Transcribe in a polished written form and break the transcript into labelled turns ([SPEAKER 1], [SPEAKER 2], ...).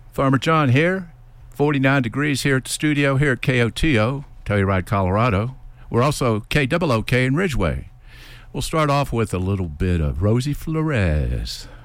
[SPEAKER 1] Farmer John here. 49 degrees here at the studio here at KOTO, Telluride, Colorado. We're also KOOK in Ridgeway. We'll start off with a little bit of Rosie Flores.